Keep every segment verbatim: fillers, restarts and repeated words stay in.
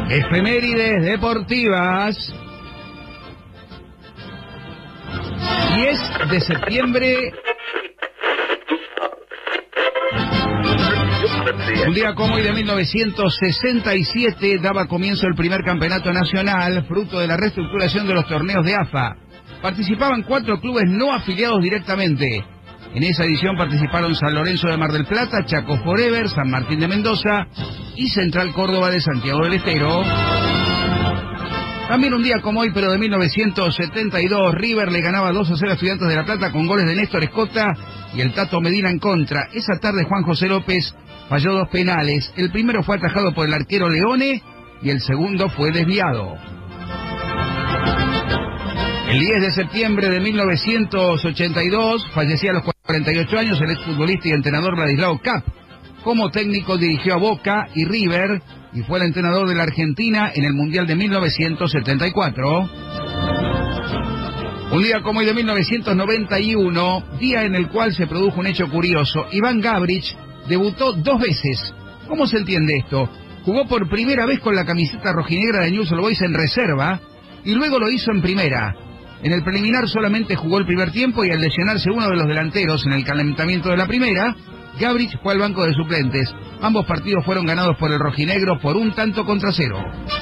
Efemérides deportivas. diez de septiembre. Un día como hoy de mil novecientos sesenta y siete daba comienzo el primer campeonato nacional, fruto de la reestructuración de los torneos de A F A. Participaban cuatro clubes no afiliados directamente. En esa edición participaron San Lorenzo de Mar del Plata, Chaco Forever, San Martín de Mendoza y Central Córdoba de Santiago del Estero. También un día como hoy, pero de mil novecientos setenta y dos, River le ganaba dos a cero a Estudiantes de La Plata con goles de Néstor Escota y el Tato Medina en contra. Esa tarde Juan José López falló dos penales. El primero fue atajado por el arquero Leone y el segundo fue desviado. El diez de septiembre de mil novecientos ochenta y dos fallecía a los cuarenta y ocho años el exfutbolista y entrenador Ladislao Kapp. Como técnico dirigió a Boca y River y fue el entrenador de la Argentina en el Mundial de mil novecientos setenta y cuatro. Un día como hoy de mil novecientos noventa y uno, día en el cual se produjo un hecho curioso. Iván Gabrich debutó dos veces. ¿Cómo se entiende esto? Jugó por primera vez con la camiseta rojinegra de Newell's Old Boys en reserva y luego lo hizo en primera. En el preliminar solamente jugó el primer tiempo y al lesionarse uno de los delanteros en el calentamiento de la primera, Gabrich fue al banco de suplentes. Ambos partidos fueron ganados por el rojinegro por un tanto contra cero.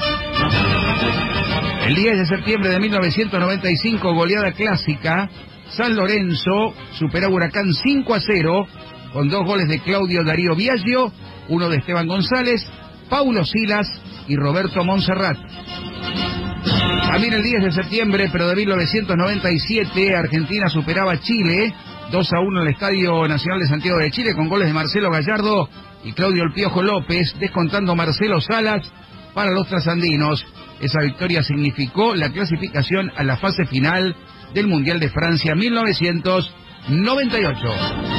El diez de septiembre de mil novecientos noventa y cinco, goleada clásica, San Lorenzo superó a Huracán cinco a cero con dos goles de Claudio Darío Biagio, uno de Esteban González, Paulo Silas y Roberto Monserrat. También el diez de septiembre, pero de mil novecientos noventa y siete, Argentina superaba a Chile dos a uno en el Estadio Nacional de Santiago de Chile con goles de Marcelo Gallardo y Claudio El Piojo López, descontando Marcelo Salas para los trasandinos. Esa victoria significó la clasificación a la fase final del Mundial de Francia mil novecientos noventa y ocho.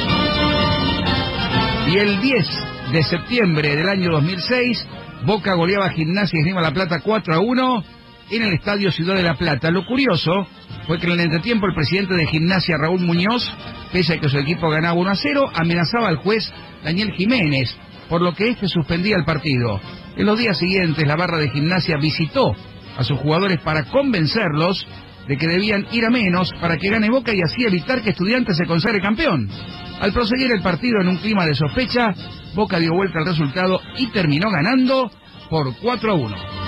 Y el diez de septiembre del año dos mil seis, Boca goleaba a Gimnasia y Esgrima La Plata cuatro a uno en el Estadio Ciudad de La Plata. Lo curioso fue que en el entretiempo el presidente de Gimnasia, Raúl Muñoz, pese a que su equipo ganaba uno a cero, amenazaba al juez Daniel Jiménez, por lo que este suspendía el partido. En los días siguientes, la barra de Gimnasia visitó a sus jugadores para convencerlos de que debían ir a menos para que gane Boca y así evitar que Estudiantes se consagre campeón. Al proseguir el partido en un clima de sospecha, Boca dio vuelta al resultado y terminó ganando por cuatro a uno.